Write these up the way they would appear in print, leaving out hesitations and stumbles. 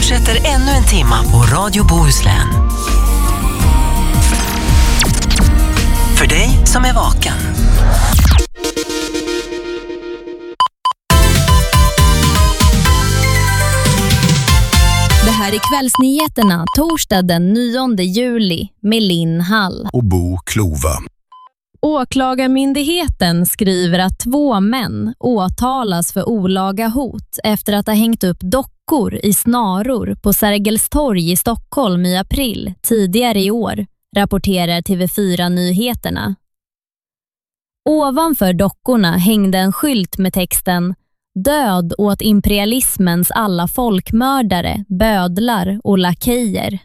fortsätter ännu en timma på Radio Bohuslän. För dig som är vaken. Det här är kvällsnyheterna torsdag den 9 juli med Linn Hall och Bo Klova. Åklagarmyndigheten skriver att 2 män åtalas för olaga hot efter att ha hängt upp dockor i snaror på Sergels torg i Stockholm i april tidigare i år, rapporterar TV4 Nyheterna. Ovanför dockorna hängde en skylt med texten "Död åt imperialismens alla folkmördare, bödlar och lakejer".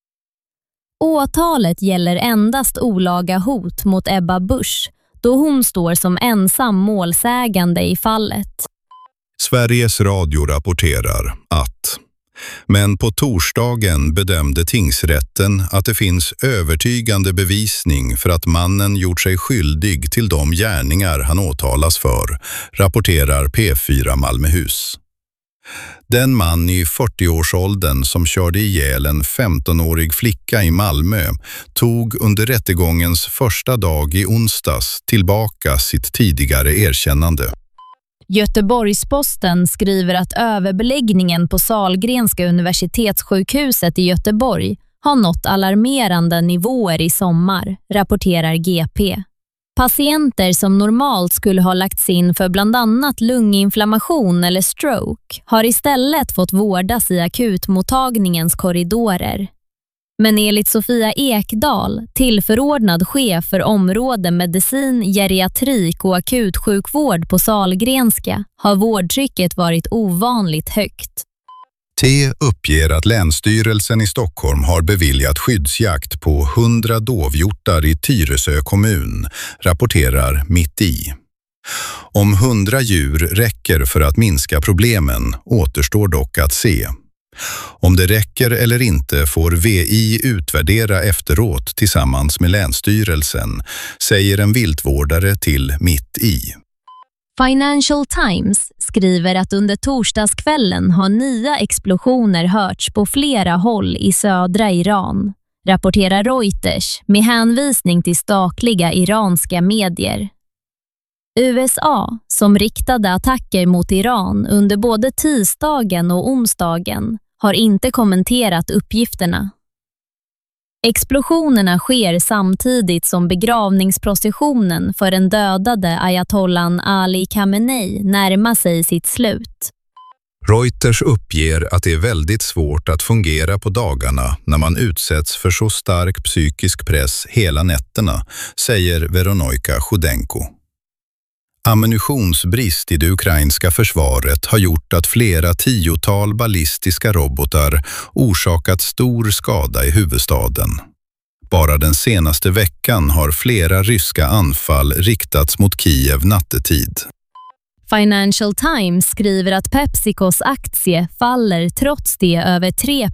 Åtalet gäller endast olaga hot mot Ebba Busch, då hon står som ensam målsägande i fallet. Sveriges Radio rapporterar att men på torsdagen bedömde tingsrätten att det finns övertygande bevisning för att mannen gjort sig skyldig till de gärningar han åtalas för, rapporterar P4 Malmöhus. Den man i 40-årsåldern som körde ihjäl en 15-årig flicka i Malmö tog under rättegångens första dag i onsdags tillbaka sitt tidigare erkännande. Göteborgs-Posten skriver att överbeläggningen på Sahlgrenska universitetssjukhuset i Göteborg har nått alarmerande nivåer i sommar, rapporterar GP. Patienter som normalt skulle ha lagts in för bland annat lunginflammation eller stroke har istället fått vårdas i akutmottagningens korridorer. Men enligt Sofia Ekdahl, tillförordnad chef för område medicin, geriatrik och akutsjukvård på Sahlgrenska, har vårdtrycket varit ovanligt högt. T uppger att Länsstyrelsen i Stockholm har beviljat skyddsjakt på 100 dovhjortar i Tyresö kommun, rapporterar Mitt i. Om 100 djur räcker för att minska problemen återstår dock att se. Om det räcker eller inte får VI utvärdera efteråt tillsammans med Länsstyrelsen, säger en viltvårdare till Mitt i. Financial Times skriver att under torsdagskvällen har nya explosioner hörts på flera håll i södra Iran, rapporterar Reuters med hänvisning till statliga iranska medier. USA, som riktade attacker mot Iran under både tisdagen och onsdagen, har inte kommenterat uppgifterna. Explosionerna sker samtidigt som begravningsprocessionen för den dödade ayatollan Ali Khamenei närmar sig sitt slut. Reuters uppger att det är väldigt svårt att fungera på dagarna när man utsätts för så stark psykisk press hela nätterna, säger Veronika Chudenko. Ammunitionsbrist i det ukrainska försvaret har gjort att flera 10-tal ballistiska robotar orsakat stor skada i huvudstaden. Bara den senaste veckan har flera ryska anfall riktats mot Kiev nattetid. Financial Times skriver att PepsiCos aktie faller trots det över